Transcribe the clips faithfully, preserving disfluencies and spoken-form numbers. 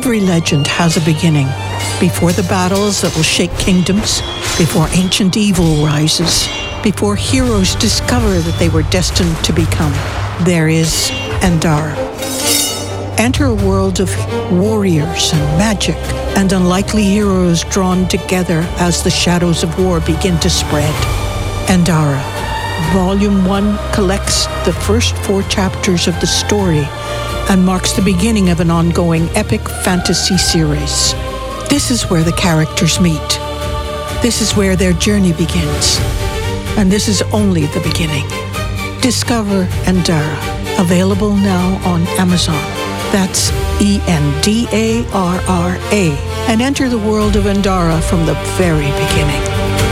Every legend has a beginning. Before the battles that will shake kingdoms, before ancient evil rises, before heroes discover that they were destined to become, there is Andara. Enter a world of warriors and magic and unlikely heroes drawn together as the shadows of war begin to spread. Andara. Volume one collects the first four chapters of the story and marks the beginning of an ongoing epic fantasy series. This is where the characters meet. This is where their journey begins. And this is only the beginning. Discover Andara. Available now on Amazon. That's E N D A R R A. And enter the world of Andara from the very beginning.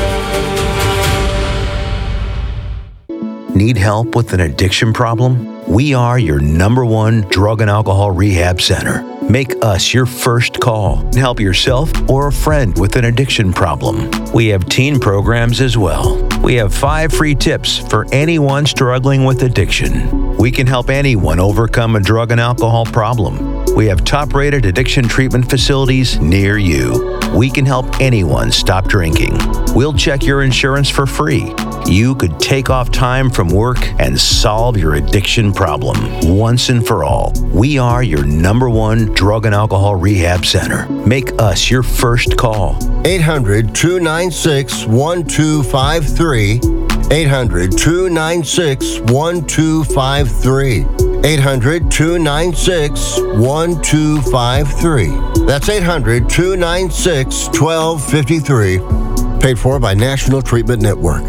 Need help with an addiction problem? We are your number one drug and alcohol rehab center. Make us your first call and help yourself or a friend with an addiction problem. We have teen programs as well. We have five free tips for anyone struggling with addiction. We can help anyone overcome a drug and alcohol problem. We have top-rated addiction treatment facilities near you. We can help anyone stop drinking. We'll check your insurance for free. You could take off time from work and solve your addiction problem once and for all. We are your number one drug and alcohol rehab center. Make us your first call. eight hundred, two nine six, one two five three. eight hundred, two nine six, one two five three. eight hundred, two nine six, one two five three. That's eight hundred, two nine six, one two five three. Paid for by National Treatment Network.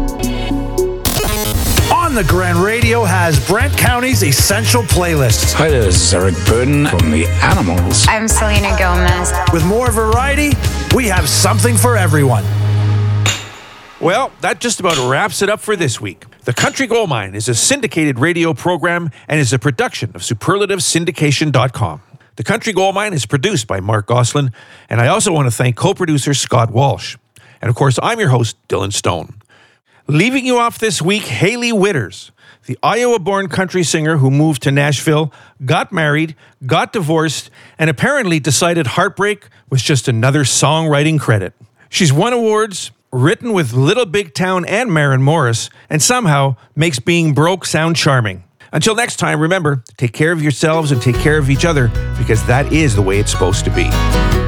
On the Grand Radio has Brent County's Essential Playlist. Hi, this is Eric Burden from The Animals. I'm Selena Gomez. With more variety, we have something for everyone. Well, that just about wraps it up for this week. The Country Gold Mine is a syndicated radio program and is a production of superlative syndication dot com. The Country Gold Mine is produced by Mark Goslin, and I also want to thank co-producer Scott Walsh. And of course, I'm your host, Dylan Stone. Leaving you off this week, Hayley Witters, the Iowa-born country singer who moved to Nashville, got married, got divorced, and apparently decided heartbreak was just another songwriting credit. She's won awards, written with Little Big Town and Maren Morris, and somehow makes being broke sound charming. Until next time, remember, take care of yourselves and take care of each other, because that is the way it's supposed to be.